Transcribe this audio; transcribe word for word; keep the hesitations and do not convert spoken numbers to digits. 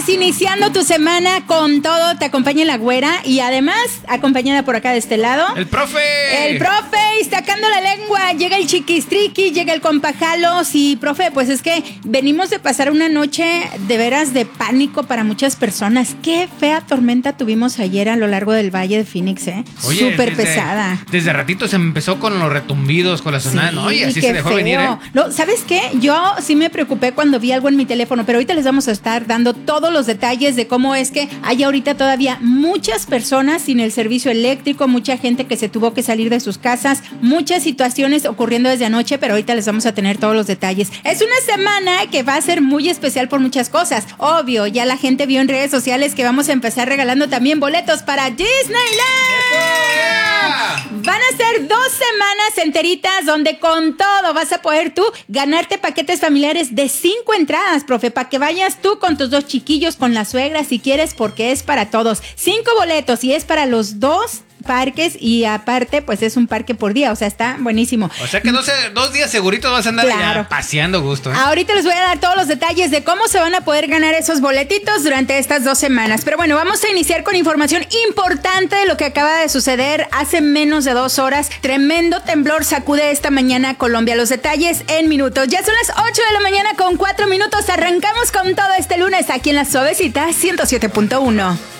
lunes, iniciando tu semana con todo, te acompaña la güera y además acompañada por acá de este lado. ¡El profe! El profe, y sacando la lengua, llega el chiquistriqui, llega el compajalos y profe, pues es que venimos de pasar una noche de veras de pánico para muchas personas. Qué fea tormenta tuvimos ayer a lo largo del Valle de Phoenix, ¿eh? Oye, súper desde, pesada. Desde ratito se empezó con los retumbidos, con la sonada, Sí, ¿no? Y así qué se dejó feo. venir, ¿eh? No, ¿sabes qué? Yo sí me preocupé cuando vi algo en mi teléfono, pero ahorita les vamos a estar dando todos los detalles de cómo es que hay ahorita todavía muchas personas sin el servicio eléctrico, mucha gente que se tuvo que salir de sus casas, muchas situaciones ocurriendo desde anoche, pero ahorita les vamos a tener todos los detalles. Es una semana que va a ser muy especial por muchas cosas. Obvio, ya la gente vio en redes sociales que vamos a empezar regalando también boletos para Disneyland. Van a ser dos semanas enteritas donde con todo vas a poder tú ganarte paquetes familiares de cinco entradas, profe, para que vayas tú con tus dos chiquillos, con la suegra si quieres, porque es para todos. Cinco boletos y es para los dos parques y aparte pues es un parque por día, o sea, está buenísimo. O sea que dos, dos días seguritos vas a andar Claro. ya paseando gusto, ¿eh? Ahorita les voy a dar todos los detalles de cómo se van a poder ganar esos boletitos durante estas dos semanas. Pero bueno, vamos a iniciar con información importante de lo que acaba de suceder hace menos de dos horas. Tremendo temblor sacude esta mañana a Colombia. Los detalles en minutos. Ya son las ocho de la mañana con cuatro minutos. Arrancamos con todo este lunes aquí en La Suavecita ciento siete punto uno.